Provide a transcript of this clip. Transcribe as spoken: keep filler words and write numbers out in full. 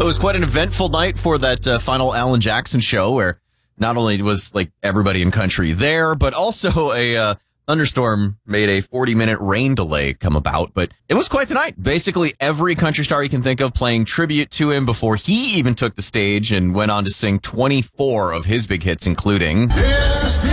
It was quite an eventful night for that uh, final Alan Jackson show, where not only was like everybody in country there, but also a uh, thunderstorm made a forty minute rain delay come about. But it was quite the night. Basically, every country star you can think of playing tribute to him before he even took the stage and went on to sing twenty-four of his big hits, including... Yeah.